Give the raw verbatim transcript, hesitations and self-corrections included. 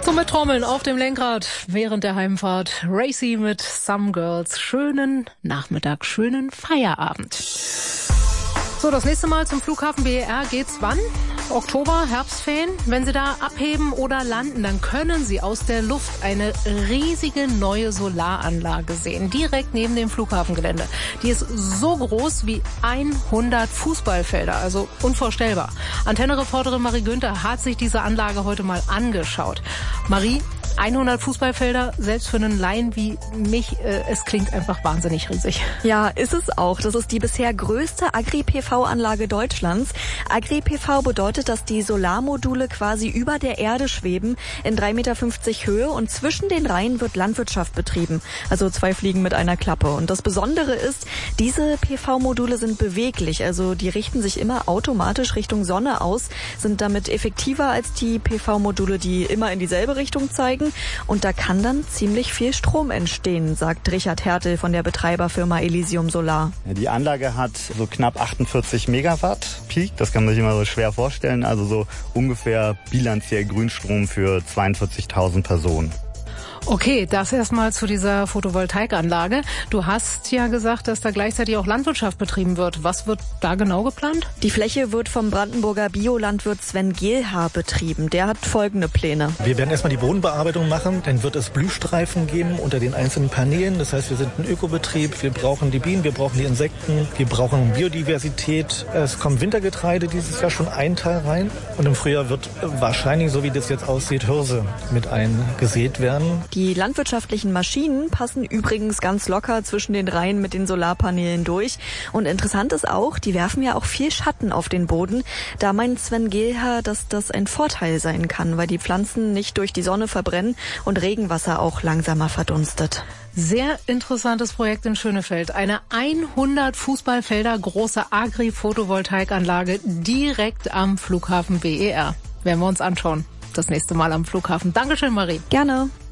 So, mit Trommeln auf dem Lenkrad während der Heimfahrt. Racy mit Some Girls. Schönen Nachmittag, schönen Feierabend. So, das nächste Mal zum Flughafen B E R geht's wann? Oktober, Herbstferien. Wenn Sie da abheben oder landen, dann können Sie aus der Luft eine riesige neue Solaranlage sehen, direkt neben dem Flughafengelände. Die ist so groß wie hundert Fußballfelder, also unvorstellbar. Antenne-Reporterin Marie Günther hat sich diese Anlage heute mal angeschaut. Marie, hundert Fußballfelder, selbst für einen Laien wie mich, äh, es klingt einfach wahnsinnig riesig. Ja, ist es auch. Das ist die bisher größte Agri-P V-Anlage Deutschlands. Agri-P V bedeutet, dass die Solarmodule quasi über der Erde schweben, in drei Komma fünfzig Meter Höhe, und zwischen den Reihen wird Landwirtschaft betrieben. Also zwei Fliegen mit einer Klappe. Und das Besondere ist, diese P V-Module sind beweglich, also die richten sich immer automatisch Richtung Sonne aus, sind damit effektiver als die P V-Module, die immer in dieselbe Richtung zeigen. Und da kann dann ziemlich viel Strom entstehen, sagt Richard Hertel von der Betreiberfirma Elysium Solar. Die Anlage hat so knapp achtundvierzig Megawatt Peak, das kann man sich immer so schwer vorstellen, also so ungefähr bilanziell Grünstrom für zweiundvierzigtausend Personen. Okay, das erstmal zu dieser Photovoltaikanlage. Du hast ja gesagt, dass da gleichzeitig auch Landwirtschaft betrieben wird. Was wird da genau geplant? Die Fläche wird vom Brandenburger Biolandwirt Sven Gehlhaar betrieben. Der hat folgende Pläne. Wir werden erstmal die Bodenbearbeitung machen, dann wird es Blühstreifen geben unter den einzelnen Paneelen. Das heißt, wir sind ein Ökobetrieb, wir brauchen die Bienen, wir brauchen die Insekten, wir brauchen Biodiversität. Es kommt Wintergetreide dieses Jahr schon ein Teil rein, und im Frühjahr wird wahrscheinlich, so wie das jetzt aussieht, Hirse mit eingesät werden. Die landwirtschaftlichen Maschinen passen übrigens ganz locker zwischen den Reihen mit den Solarpanelen durch. Und interessant ist auch, die werfen ja auch viel Schatten auf den Boden. Da meint Sven Gehlhaar, dass das ein Vorteil sein kann, weil die Pflanzen nicht durch die Sonne verbrennen und Regenwasser auch langsamer verdunstet. Sehr interessantes Projekt in Schönefeld. Eine hundert Fußballfelder große Agri-Photovoltaikanlage direkt am Flughafen B E R. Werden wir uns anschauen. Das nächste Mal am Flughafen. Dankeschön, Marie. Gerne.